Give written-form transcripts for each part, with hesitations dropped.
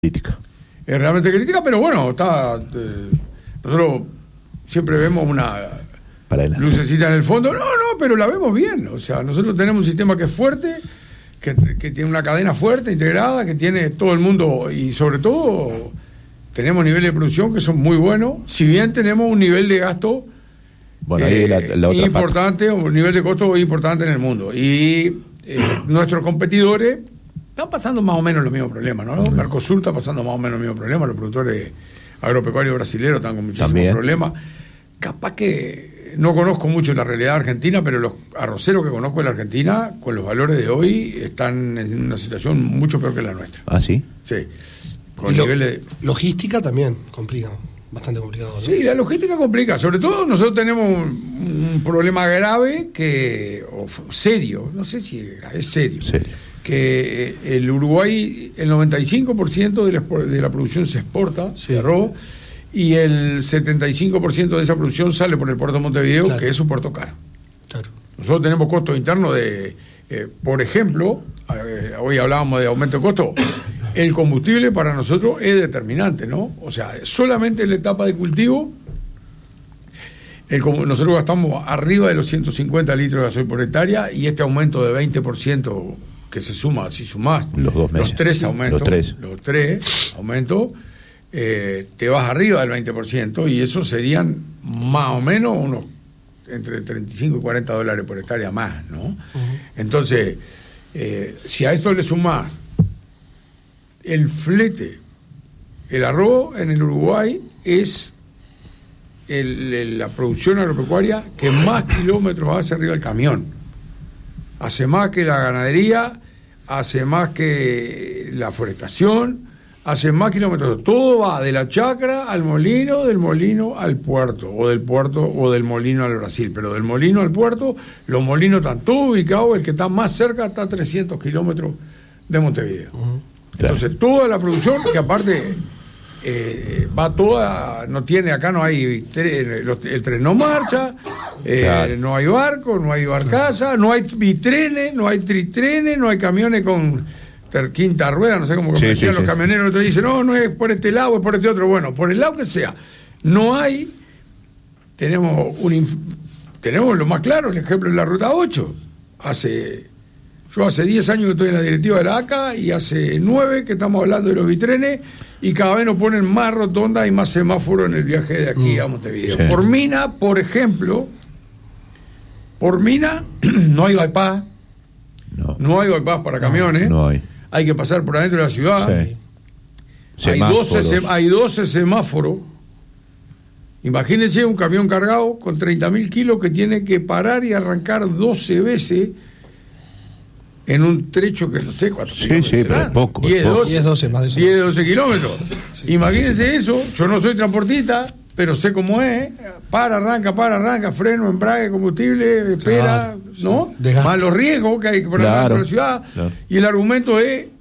Crítica. Es realmente crítica, pero bueno, nosotros siempre vemos una lucecita en el fondo. No, pero la vemos bien. O sea, nosotros tenemos un sistema que es fuerte, que tiene una cadena fuerte, integrada, que tiene todo el mundo, y sobre todo tenemos niveles de producción que son muy buenos, si bien tenemos un nivel de gasto ahí la otra importante, parte. Un nivel de costo importante en el mundo. Y nuestros competidores están pasando más o menos los mismos problemas, ¿no? Mercosur está pasando más o menos los mismos problemas, los productores agropecuarios brasileños están con muchísimos problemas. Capaz que no conozco mucho la realidad argentina, pero los arroceros que conozco en la Argentina, con los valores de hoy, están en una situación mucho peor que la nuestra. ¿Ah, sí? Sí. Con niveles de... Logística también complica, bastante complicado, ¿no? Sí, la logística complica. Sobre todo nosotros tenemos un problema grave serio, no sé si es serio. Sí. Que el Uruguay, el 95% de la producción se exporta, de arroz, y el 75% de esa producción sale por el puerto de Montevideo, claro, que es un puerto caro. Claro. Nosotros tenemos costos internos de, por ejemplo, hoy hablábamos de aumento de costo, el combustible para nosotros es determinante, ¿no? O sea, solamente en la etapa de cultivo, nosotros gastamos arriba de los 150 litros de gasoil por hectárea, y este aumento de 20% que se suma, si sumás los 2 meses, los tres aumentos, los tres aumentos, te vas arriba del 20%, y eso serían más o menos unos entre 35 y 40 dólares por hectárea más, ¿no? Uh-huh. Entonces, si a esto le sumás el flete, el arroz en el Uruguay es la producción agropecuaria que más kilómetros hace arriba del camión. Hace más que la ganadería, hace más que la forestación, hace más kilómetros. Todo va de la chacra al molino, del molino al puerto, o del molino al Brasil. Pero del molino al puerto, los molinos están todos ubicados, el que está más cerca está a 300 kilómetros de Montevideo. Uh-huh. Entonces, toda la producción, que aparte va toda, no tiene, acá no hay el tren no marcha, claro, no hay barco, no hay barcaza, no hay bitrenes, no hay tritrenes, no hay camiones con quinta rueda, no sé cómo decían los camioneros, te dicen, no es por este lado, es por este otro. Bueno, por el lado que sea, no hay. Tenemos lo más claro, el ejemplo de la ruta 8. Yo hace 10 años que estoy en la directiva de la ACA, y hace 9 que estamos hablando de los bitrenes, y cada vez nos ponen más rotondas y más semáforos en el viaje de aquí a Montevideo. Sí. Por Mina, por ejemplo, no hay bypass, no hay bypass para camiones, no hay. Hay que pasar por adentro de la ciudad. Sí. Hay 12 semáforos. Imagínense un camión cargado con 30.000 kilos que tiene que parar y arrancar 12 veces en un trecho que no sé cuántos kilómetros. Sí, pero es poco. 10-12 más de eso. 10-12 kilómetros. Sí, imagínense eso. Yo no soy transportista, pero sé cómo es. Arranca, freno, embrague, combustible, espera, ¿no? Más los riesgos que hay que poner dentro de la ciudad. Claro. Y el argumento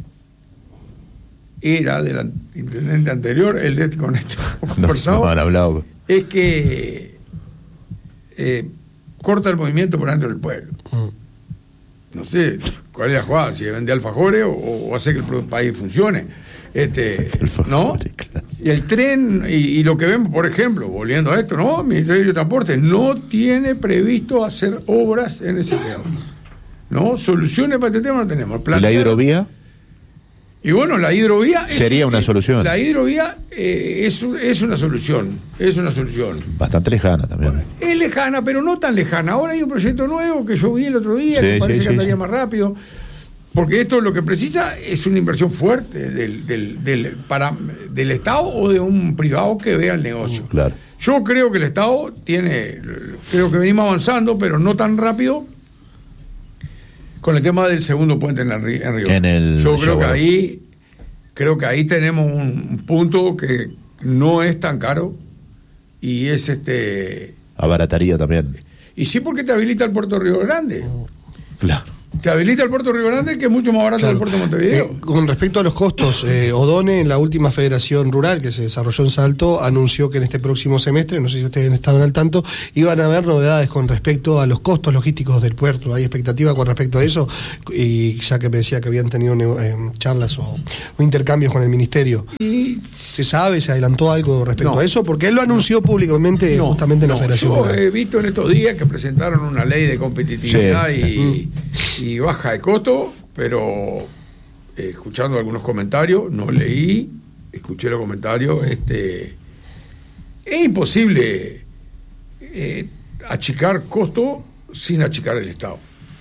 era del intendente anterior, con esto conversado, hablado. Es que corta el movimiento por dentro del pueblo. No sé cuál es la jugada, si vende alfajores o hace que el país funcione. ¿No? Y el tren, y lo que vemos, por ejemplo, volviendo a esto, ¿no? El Ministerio de Transporte no tiene previsto hacer obras en ese tema, ¿no? Soluciones para este tema no tenemos. ¿Y la hidrovía? Y bueno, la hidrovía sería una solución. La hidrovía es una solución. Bastante lejana también. Bueno, es lejana, pero no tan lejana. Ahora hay un proyecto nuevo que yo vi el otro día, que parece que andaría más rápido. Porque esto lo que precisa es una inversión fuerte del Estado o de un privado que vea el negocio. Claro. Yo creo que el Estado creo que venimos avanzando, pero no tan rápido, con el tema del segundo puente en Río. Yo creo que ahí tenemos un punto que no es tan caro, y es abarataría también. Y sí, porque te habilita el puerto de Río Grande. Claro. te habilita el puerto de Río Grande, que es mucho más barato que el puerto de Montevideo. Con respecto a los costos, Odone, en la última federación rural que se desarrolló en Salto, anunció que en este próximo semestre, no sé si ustedes estaban al tanto, iban a haber novedades con respecto a los costos logísticos del puerto. ¿Hay expectativa con respecto a eso? Y ya que me decía que habían tenido charlas o intercambios con el ministerio. ¿Se sabe, se adelantó algo respecto a eso? Porque él lo anunció públicamente justamente en la federación rural. Yo he visto en estos días que presentaron una ley de competitividad y baja de costo, pero escuchando algunos comentarios, no leí, escuché los comentarios, es imposible achicar costo sin achicar el Estado.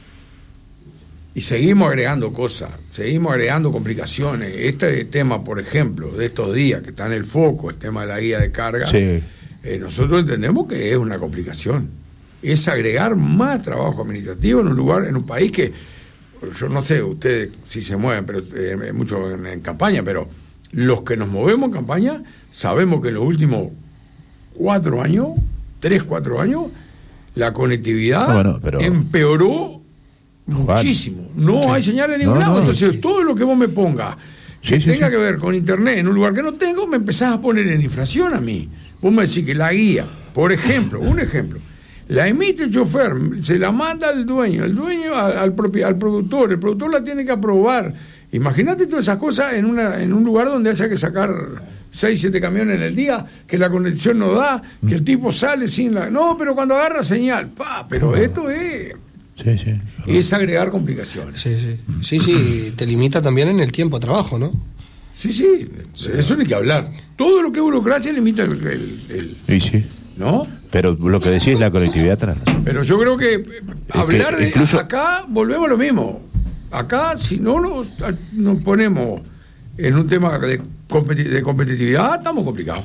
Y seguimos agregando cosas, seguimos agregando complicaciones. Este tema, por ejemplo, de estos días, que está en el foco, el tema de la guía de carga, nosotros entendemos que es una complicación. Es agregar más trabajo administrativo en un lugar, en un país que, yo no sé ustedes si se mueven, pero mucho en campaña, pero los que nos movemos en campaña sabemos que en los últimos 4 años, 3-4 años, la conectividad empeoró muchísimo. No hay señal en ningún lado. Entonces, todo lo que vos me pongas que tenga que ver con internet en un lugar que no tengo, me empezás a poner en inflación a mí. Vos me decís que la guía, por ejemplo, un ejemplo, la emite el chofer, se la manda al dueño, el dueño al productor, el productor la tiene que aprobar. Imagínate todas esas cosas en un lugar donde haya que sacar 6-7 camiones en el día, que la conexión no da, que el tipo sale sin la... No, pero cuando agarra señal, pero esto es... es agregar complicaciones. Sí, te limita también en el tiempo de trabajo, ¿no? Sí, eso no hay que hablar. Todo lo que es burocracia limita ¿no? Pero lo que decís es la conectividad transnacional. Pero yo creo que hablar de... Incluso, acá volvemos a lo mismo. Acá, si no nos ponemos en un tema de competitividad, estamos complicados.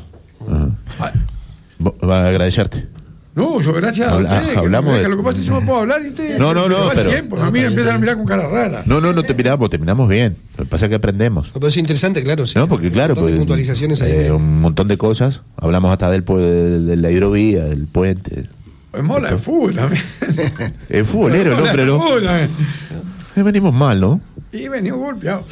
Va a agradecerte. No, yo gracias a ustedes. Hablamos lo que pasa es que yo no puedo hablar y ustedes... No, pero... Tiempo, a mí me empiezan a mirar con cara rara. No te terminamos bien. Lo que pasa es que aprendemos. Pero es interesante, claro. Sí. No, porque claro, un montón de puntualizaciones ahí. Un montón de cosas. Hablamos hasta de la hidrovía, del puente. Es mola de fútbol también. Es futbolero, ¿no? Pero venimos mal, ¿no? Y venimos golpeados.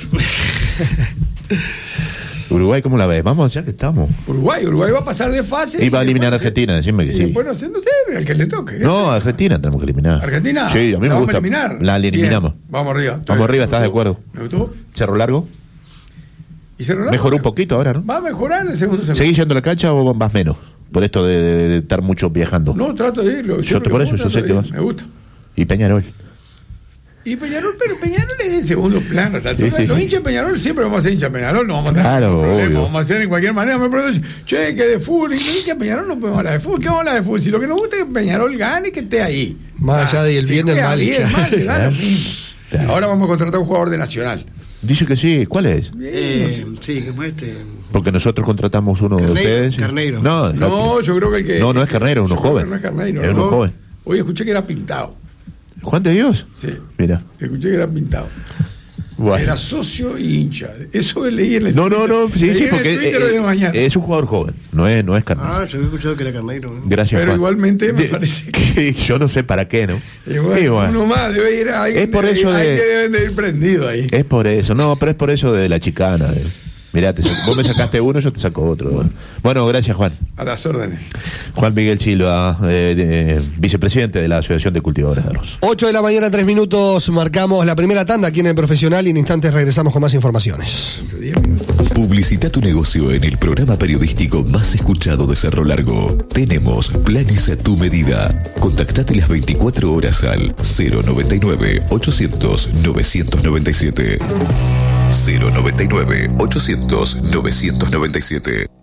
Uruguay, ¿cómo la ves? Vamos, ya que estamos. Uruguay va a pasar de fase. Y va a eliminar a Argentina, decime que sí. Bueno, no sé, al que le toque. No, a Argentina tenemos que eliminar. ¿Argentina? Sí, a mí me gusta. La eliminamos. Bien. Vamos arriba. Vamos arriba, ¿estás de acuerdo? ¿Me gustó? ¿Cerro Largo? ¿Y Cerro Largo? Mejoró un poquito ahora, ¿no? Va a mejorar en el segundo semestre. ¿Seguís yendo a la cancha o vas menos? Por esto de estar mucho viajando. No, trato de irlo. Por eso yo sé que vas. Me gusta. ¿Y Peñarol? Y Peñarol, pero Peñarol es en segundo plano. O sea, los hinchas de Peñarol siempre vamos a ser hinchas de Peñarol, no vamos a andar vamos a hacer en cualquier manera. Me pregunto, que de fútbol, y los hinchas de Peñarol no podemos hablar de fútbol. ¿Qué vamos a hablar de fútbol? Si lo que nos gusta es que Peñarol gane y que esté ahí. Más allá del bien y el mal. Ahora vamos a contratar a un jugador de Nacional. Dice que sí. ¿Cuál es? Sí, como Porque nosotros contratamos uno de ustedes. Carneiro. No, yo creo que el que... No es Carneiro, uno joven. No es Carneiro. Es uno joven. Hoy escuché que era pintado. ¿Juan de Dios? Sí. Mira. Escuché que era pintado. Bueno. Era socio y hincha. Eso leí en el No, sí, porque es un jugador joven. No es Carneiro. Yo había escuchado que era Carneiro. Gracias, pero Juan. Igualmente me parece que yo no sé para qué, ¿no? Igual. Uno más debe ir a alguien. Es por eso que deben de ir prendido ahí. Es por eso. No, pero es por eso de la chicana. Mirá, vos me sacaste uno, yo te saco otro. Bueno, gracias, Juan. A las órdenes. Juan Miguel Silva, vicepresidente de la Asociación de Cultivadores de Arroz. 8:00 3 minutos, marcamos la primera tanda aquí en El Profesional y en instantes regresamos con más informaciones. Publicita tu negocio en el programa periodístico más escuchado de Cerro Largo. Tenemos planes a tu medida. Contactate las 24 horas al 099-800-997. 099-800-997.